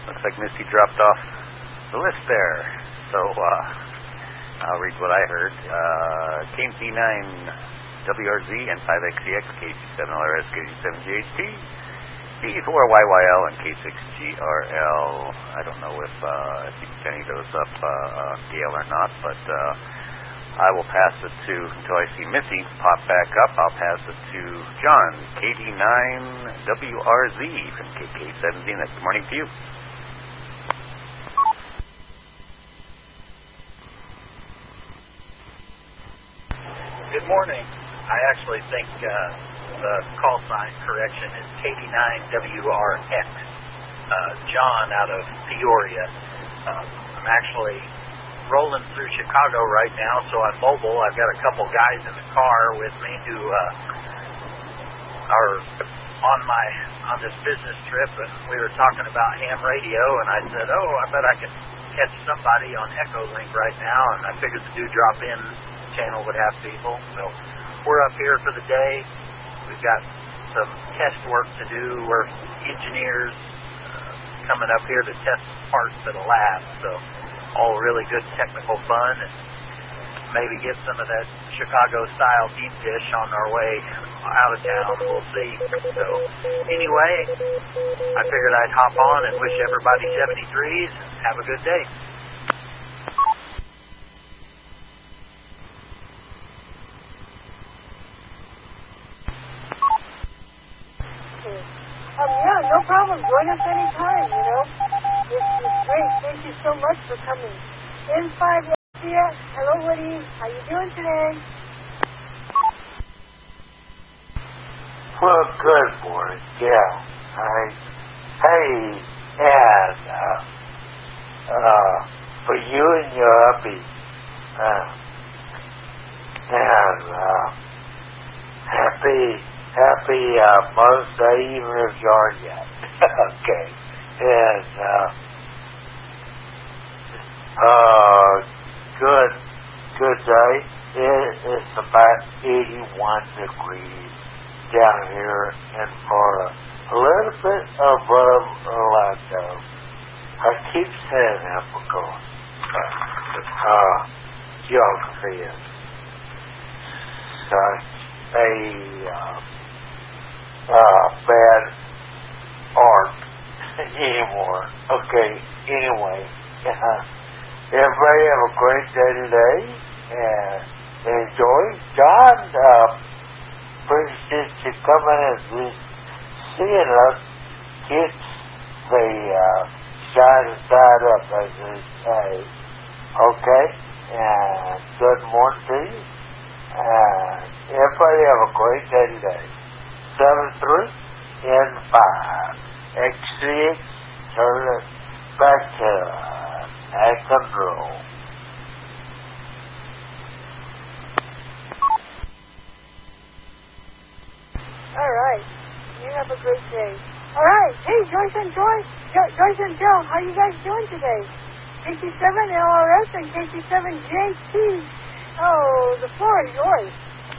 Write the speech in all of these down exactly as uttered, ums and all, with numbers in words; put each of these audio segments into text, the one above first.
Looks like Misty dropped off the list there. So uh, I'll read what I heard. Uh, K C nine W R Z and five X C X, K C seven L R S, K C seven G H T, B four Y Y L, and K six G R L. I don't know if, uh, if you can any of those up, uh, uh, Gail, or not, but uh, I will pass it to, until I see Missy pop back up, I'll pass it to John, K D nine W R Z from K K seventeen. That's good morning to you. Good morning. I actually think uh, the call sign correction is K D nine W R X. Uh, John out of Peoria. Um, I'm actually rolling through Chicago right now, so I'm mobile. I've got a couple guys in the car with me who uh, are on my on this business trip, and we were talking about ham radio, and I said, oh, I bet I can catch somebody on Echolink right now, and I figured the do drop-in channel would have people. So we're up here for the day. We've got some test work to do. We're engineers uh, coming up here to test parts at a lab, so all really good technical fun, and maybe get some of that Chicago-style deep dish on our way out of town. We'll see. So anyway, I figured I'd hop on and wish everybody seventy-threes. Have a good day. Um, yeah, no problem. Join us anytime, you know. It's, it's great. Thank you so much for coming. N five X, hello, Woody. How you doing today? Well, good morning. Yeah. I, hey, and, uh, uh, for you and your hubby, uh, and, uh, happy, happy, uh, Mother's Day, even if you aren't yet. Okay. And, uh, uh, good, good day. It, it's about eighty-one degrees down here in Florida. A little bit above Orlando. I keep saying that because, uh, geography is such a, uh, uh, bad art anymore. Okay, anyway, uh, everybody have a great day today, and enjoy. John, uh, appreciate you coming and seeing us. Gets the, uh, shine side up, as they say. Okay, and good morning to you, and everybody have a great day today. seven three and five. X six, turn it back to at control. All right. You have a great day. All right. Hey, Joyce and Joy. Jo- Joyce and Joe, how you guys doing today? K C seven L R S and K C seven J T. Oh, the floor is yours.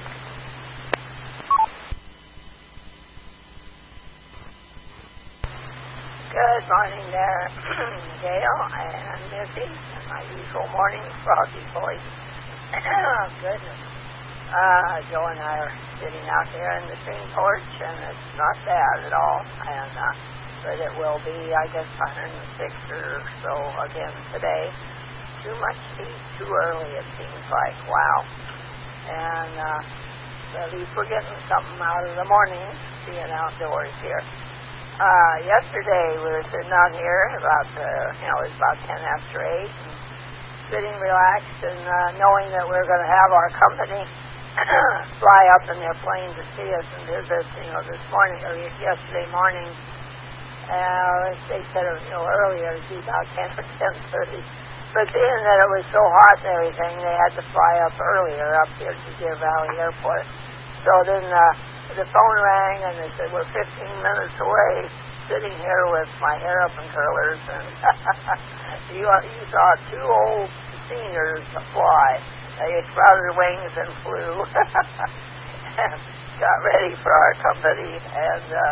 Good morning there, Gail and Missy, and my usual morning froggy voice. Oh, goodness. Uh, Joe and I are sitting out here in the screen porch, and it's not bad at all. And uh, but it will be, I guess, one hundred six or so again today. Too much heat, too early, it seems like. Wow. And uh, at least we're getting something out of the morning, being outdoors here. Uh, yesterday we were sitting out here about, uh, you know, it was about ten after eight, and sitting relaxed and uh, knowing that we we're going to have our company fly up in their plane to see us and visit, you know, this morning, or yesterday morning. Uh, they said, you know, earlier it would be about ten or ten thirty. But being that it was so hot and everything, they had to fly up earlier up here to Deer Valley Airport. So then, uh, the phone rang, and they said, we're fifteen minutes away, sitting here with my hair up in curlers, and you, you saw two old seniors fly. They sprouted their wings and flew. Got ready for our company, and uh,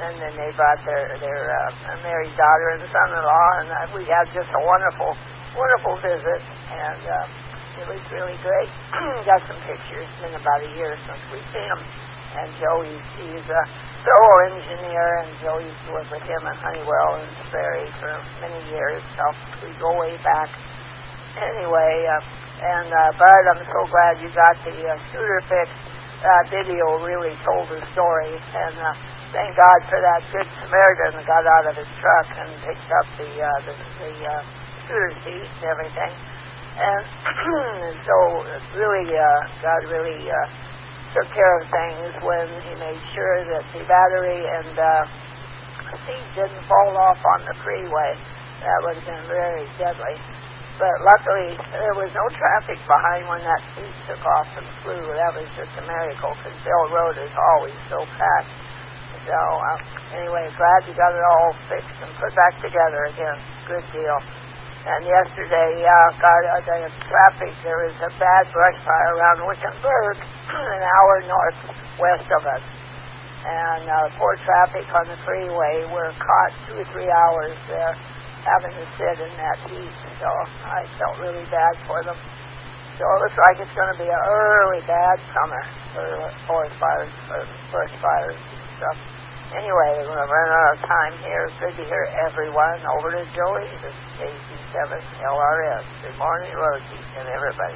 and then they brought their their uh, married daughter and son-in-law, and uh, we had just a wonderful, wonderful visit, and uh, it was really great. Got some pictures. It's been about a year since we've seen him, and Joey's he's a thorough engineer, and Joe used to work with him at Honeywell and Sperry for many years, so we go way back. Anyway, uh, and uh, Bud, I'm so glad you got the uh, scooter fixed. Uh, video really told the story, and uh, thank God for that good Samaritan that got out of his truck and picked up the uh, the, the uh, scooter seat and everything. And so really, uh, God really uh, took care of things when he made sure that the battery and uh, seat didn't fall off on the freeway. That would have been very deadly. But luckily, there was no traffic behind when that seat took off and flew. That was just a miracle, because Bill Road is always so packed. So, uh, anyway, glad you got it all fixed and put back together again. Good deal. And yesterday, uh, got uh, the traffic, there was a bad brush fire around Wickenburg, an hour northwest of us. And uh, poor traffic on the freeway were caught two or three hours there, having to sit in that heat, so I felt really bad for them. So it looks like it's going to be an early bad summer for forest fires, for brush fires and stuff. Anyway, we're running out of time here. Good to hear everyone. Over to Joey, this is K C seven L R S. Good morning, Rosie, and everybody.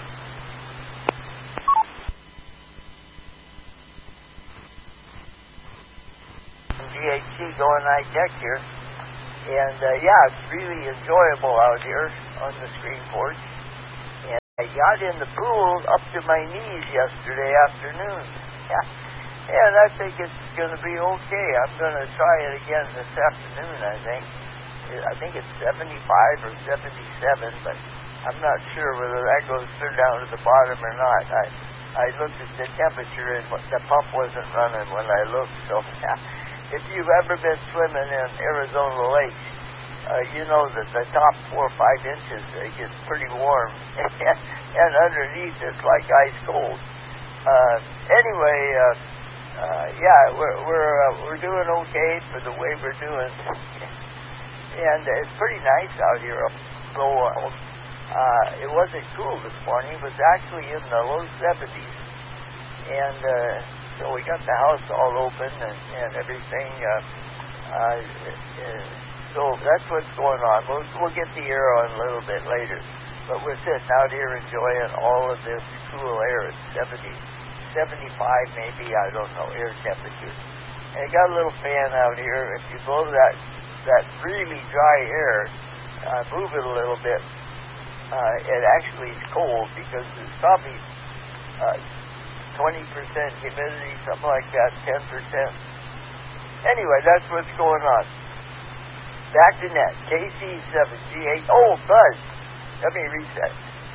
G H C going night deck here. And, uh, yeah, it's really enjoyable out here on the screen porch. And I got in the pool up to my knees yesterday afternoon. Yeah. And I think it's going to be okay. I'm going to try it again this afternoon, I think. I think it's seventy-five or seventy-seven, but I'm not sure whether that goes clear down to the bottom or not. I I looked at the temperature, and the pump wasn't running when I looked, so... Yeah. If you've ever been swimming in Arizona Lake, uh, you know that the top four or five inches it gets pretty warm, and underneath it's like ice cold. Uh, anyway, uh, uh, yeah, we're we're uh, we're doing okay for the way we're doing, and it's pretty nice out here. So uh, it wasn't cool this morning; it was actually in the low seventies, and. Uh, So we got the house all open and, and everything. Uh, uh, uh, so that's what's going on. We'll, we'll get the air on a little bit later. But we're sitting out here enjoying all of this cool air at seventy, seventy-five maybe, I don't know, air temperature. And it got a little fan out here. If you blow that, that really dry air, uh, move it a little bit, uh, it actually is cold because it's probably... Uh, twenty percent humidity, something like that, ten percent. Anyway, that's what's going on. Back to net. K C seven G eight. Oh, Buzz. Let me reset.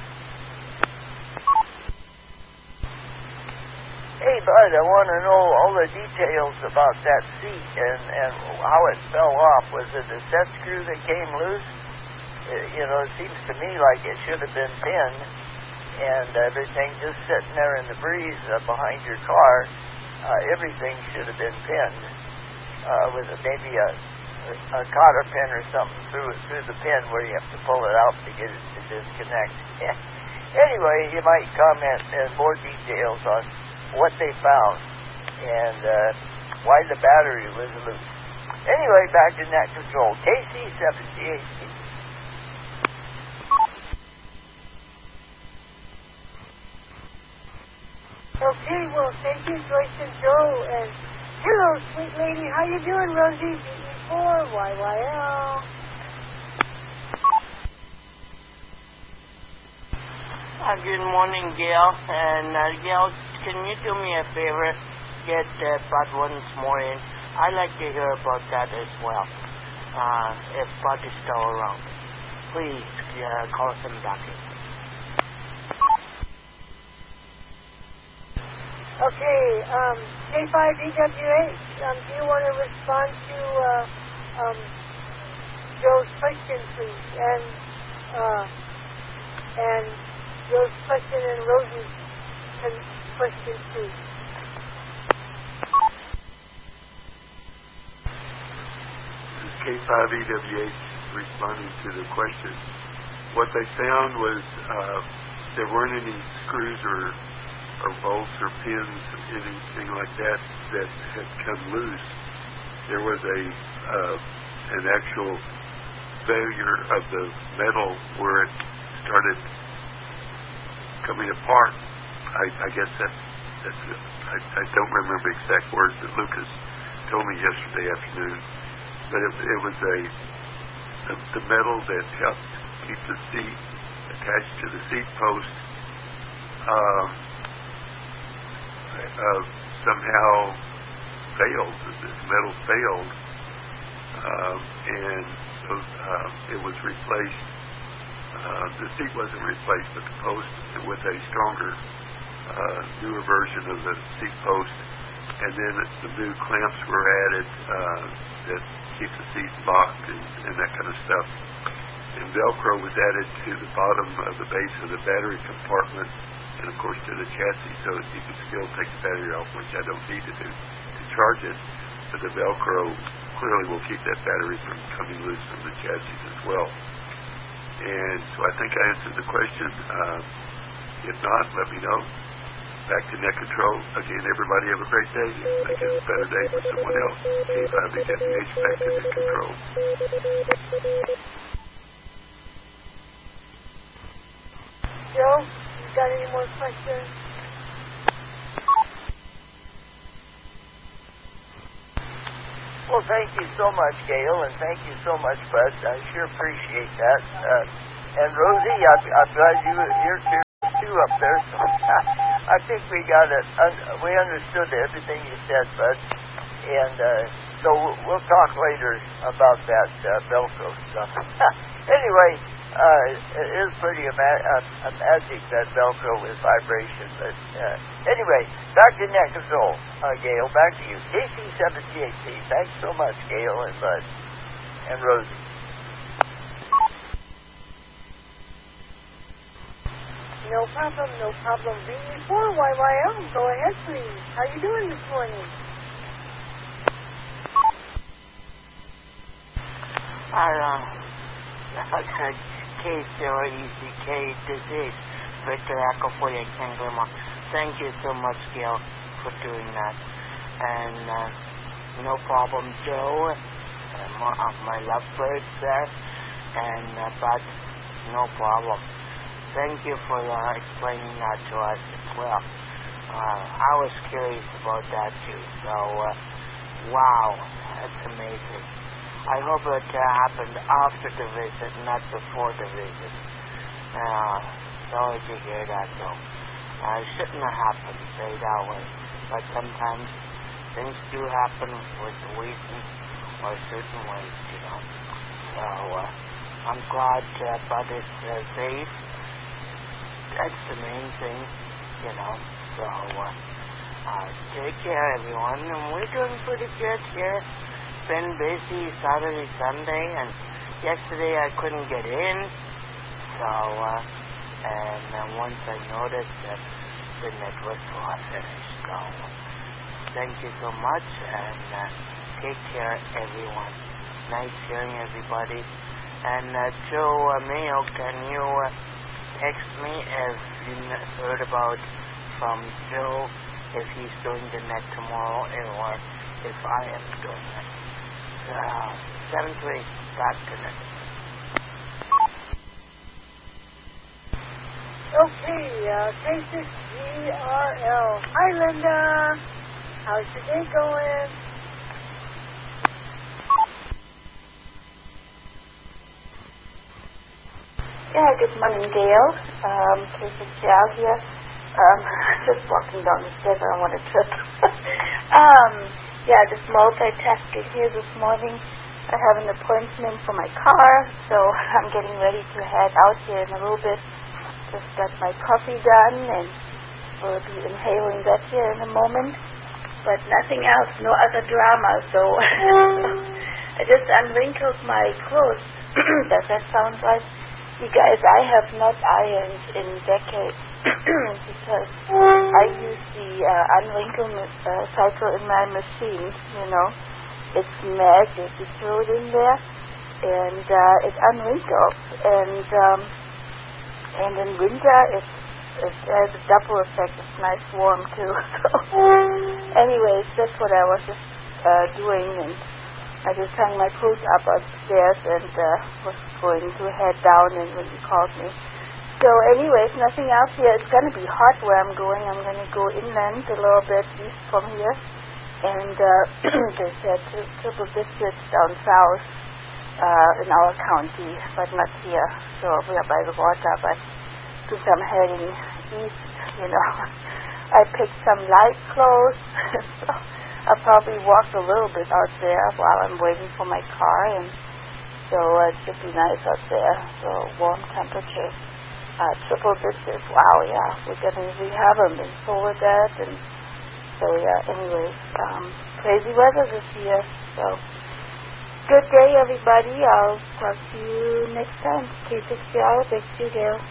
Hey, Bud, I want to know all the details about that seat and, and how it fell off. Was it a set screw that came loose? It, you know, it seems to me like it should have been pinned. And everything just sitting there in the breeze uh, behind your car, uh, everything should have been pinned uh, with a, maybe a, a cotter pin or something through through the pin where you have to pull it out to get it to disconnect. Anyway, you might comment in more details on what they found and uh, why the battery was loose. Anyway, back to net control. K C seven G H C. Okay, well, thank you, Joyce and Joe. And hello, sweet lady. How you doing, Rosie? B E four Y Y L. Uh, good morning, Gail. And, uh, Gail, can you do me a favor? Get uh, Bud once more in. I'd like to hear about that as well, uh, if Bud is still around. Please uh, call him back in. Okay, um, K five E W H, um, do you want to respond to uh, um, Joe's question, please? And uh, and Joe's question and Rosie's question, please. K five E W H responding to the question. What they found was uh, there weren't any screws or, or bolts or pins, anything like that, that had come loose. There was a uh, an actual failure of the metal where it started coming apart. I, I guess that, that's it. I, I don't remember exact words that Lucas told me yesterday afternoon, but it, it was a the, the metal that helped keep the seat attached to the seat post um, uh, somehow failed. This metal failed, um, and so uh, it was replaced. Uh, the seat wasn't replaced, but the post with a stronger, uh, newer version of the seat post, and then the new clamps were added uh, that keep the seat locked and, and that kind of stuff. And Velcro was added to the bottom of the base of the battery compartment, and of course to the chassis, so that you can still take the battery off, which I don't need to do to charge it. But the Velcro clearly will keep that battery from coming loose from the chassis as well. And so I think I answered the question. Uh, if not, let me know. Back to Net Control. Again, everybody have a great day. Make it a better day for someone else. K five E W H, back to Net Control. Joe, you got any more questions? Well, thank you so much, Gail, and thank you so much, Bud. I sure appreciate that. Uh, and Rosie, I'm, I'm glad you, you're too up there. So I think we got it. Un- we understood everything you said, Bud. And uh, so we'll talk later about that uh, Velcro stuff. Anyway, uh, it is pretty ama- uh, magic, that Velcro with vibration. But uh, anyway, back to Net Control. Uh, Gail, back to you. K C seventy-eight P. Thanks so much, Gail and Bud and Rosie. No problem, no problem. V four Y Y L, go ahead, please. How you doing this morning? I uh, K zero E C K disease, Victor Echo for you, Kangaroo. Thank you so much, Gail, for doing that. And uh, no problem, Joe, and my, uh, my lovebirds there, and uh, but no problem. Thank you for uh, explaining that to us as well. Uh, I was curious about that too. So, uh, wow, that's amazing. I hope it uh, happened after the visit, not before the visit. Uh, sorry to hear that, though. Uh, it shouldn't have happened, say that way. But sometimes things do happen with reasons or certain ways, you know. So uh, I'm glad uh, Bud is uh, safe. That's the main thing, you know. So uh, uh, take care, everyone. And we're doing pretty good here. Been busy Saturday, Sunday, and yesterday I couldn't get in. So, uh, and uh, once I noticed that the network was finished. So, thank you so much, and uh, take care, everyone. Nice hearing everybody. And uh, Joe uh, Mayo, can you uh, text me if you heard about from Joe if he's doing the net tomorrow or if I am doing it? Uh, seven three, back to net. Okay, uh, K six G R L. Hi, Linda. How's your day going? Yeah, good morning, Gail. Um, K six G R L here. Um, just walking down the stairs. I don't want to trip. um, Yeah, just multitasking here this morning. I have an appointment for my car, so I'm getting ready to head out here in a little bit. Just got my coffee done, and we'll be inhaling that here in a moment. But nothing else, no other drama. So I just unwrinkled my clothes. Does that sound right? You guys, I have not ironed in decades because I use the uh, unwrinkle uh, cycle in my machine, you know, it's magic. You throw it in there, and uh, it unwrinkles. And um, and in winter, it's, it has a double effect. It's nice warm, too. So, anyways, that's what I was just uh, doing. And I just hung my coat up upstairs and uh, was going to head down and when you called me. So anyways, nothing else here. It's going to be hot where I'm going. I'm going to go inland a little bit east from here. And uh, they said triple digits down south uh, in our county, but not here. So we are by the water, but since I'm heading east, you know, I picked some light clothes. So I'll probably walk a little bit out there while I'm waiting for my car. And so uh, it should be nice out there. So warm temperatures. Uh, triple digits. Wow, yeah. We're getting, we have them in Soledad, and so yeah. Anyways, um, crazy weather this year. So good day, everybody. I'll talk to you next time. K six G L, back to you, Gail.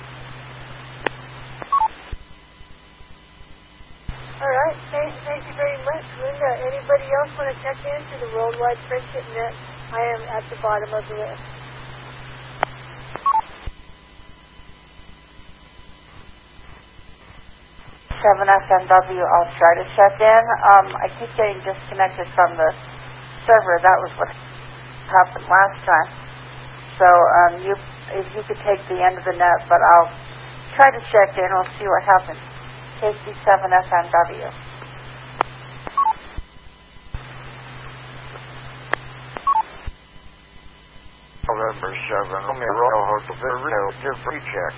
All right. Thank, thank you very much, Linda. Anybody else want to check into the Worldwide Friendship Net? I am at the bottom of the list. seven F M W, I'll try to check in. Um, I keep getting disconnected from the server. That was what happened last time. So um, you, if you could take the end of the net, but I'll try to check in. We'll see what happens. K C seven F M W. November seven, Romeo Hotel, give recheck.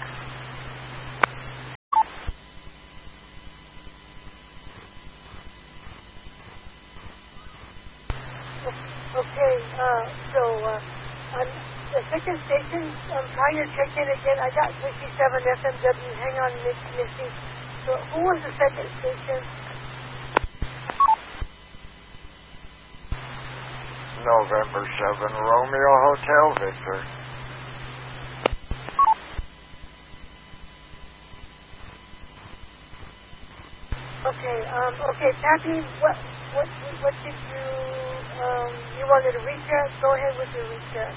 Okay, uh, so uh, on the second station, I'm trying to check in again. I got fifty-seven F M W. Hang on, Miss Missy. So who was the second station? November seven, Romeo Hotel, Victor. Okay, um, okay, Pappy, what, what, what did you, um, you wanted to recheck? Go ahead with your recheck.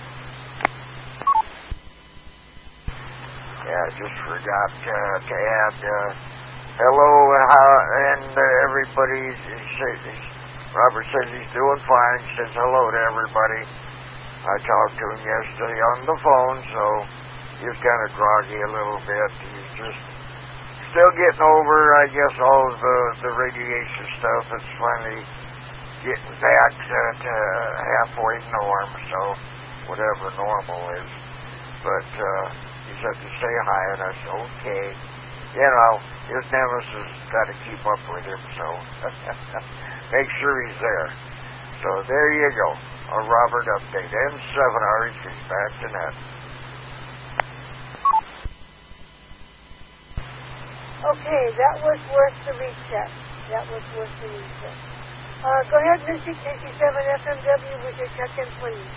Yeah, I just forgot uh, to add, uh, hello, how, and uh, everybody's, Robert says he's doing fine. He says hello to everybody. I talked to him yesterday on the phone, so he's kind of groggy a little bit. He's just still getting over, I guess, all of the, the radiation stuff. It's finally getting back to, to halfway norm, so whatever normal is. But uh, he said to say hi, and I said, okay. You know, his nemesis got to keep up with him, so make sure he's there. So there you go. A Robert update. M seven R E C back to net. Okay, that was worth the recheck. That was worth the recheck. Uh, go ahead, Missy, K C seven F M W with your check-in, please.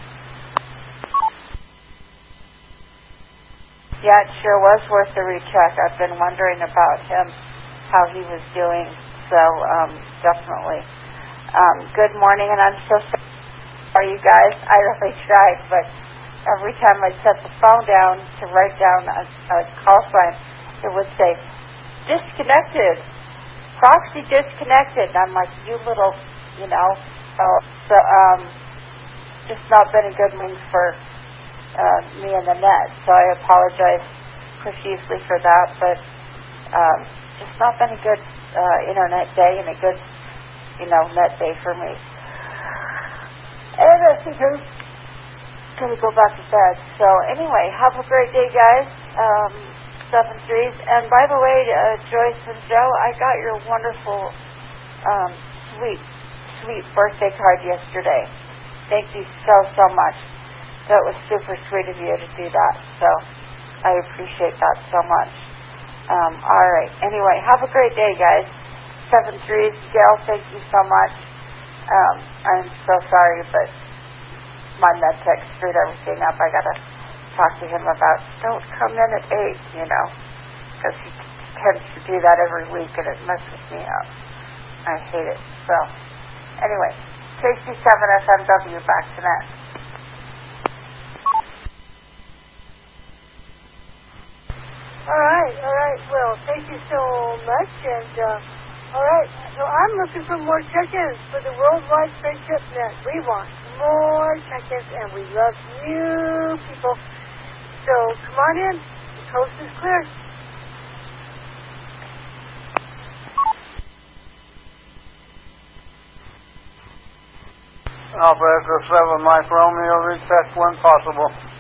Yeah, it sure was worth the recheck. I've been wondering about him, how he was doing. So, um, definitely. Um, good morning, and I'm so sorry, you guys. I really tried, but every time I set the phone down to write down a, a call sign, it would say, disconnected, proxy disconnected. And I'm like, you little, you know. Uh, so, um, just not been a good one for uh, me and the net. So I apologize profusely for that, but um, just not been a good uh, internet day and a good, you know, net day for me. And I think I'm going to go back to bed. So anyway, have a great day, guys. Um, seven threes. And by the way, uh, Joyce and Joe, I got your wonderful, um, sweet, sweet birthday card yesterday. Thank you so, so much. That was super sweet of you to do that. So I appreciate that so much. Um, all right. Anyway, have a great day, guys. Seven threes. Gail, thank you so much. Um, I'm so sorry, but my med tech screwed everything up. I got to talk to him about, don't come in at eight, you know, because he tends to do that every week, and it messes me up. I hate it. So, anyway, K C seven F M W, back to net. All right, all right. Well, thank you so much. And, uh, all right, so I'm looking for more check-ins for the Worldwide Friendship Net. We want more check-ins, and we love new people. So come on in. The coast is clear. Alpha Echo seven, Mike Romeo, retest when possible.